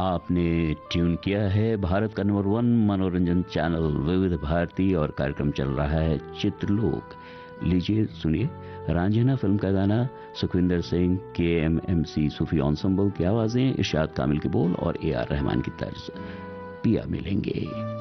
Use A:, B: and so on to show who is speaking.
A: आपने ट्यून किया है भारत का नंबर 1 मनोरंजन चैनल विविध भारती और कार्यक्रम चल रहा है चित्रलोक। लीजिए सुनिए रांझना फिल्म का गाना, सुखविंदर सिंह, KMMC सूफी एंसेंबल की आवाजें, इरशाद कामिल के बोल और AR रहमान की तर्ज। पिया मिलेंगे।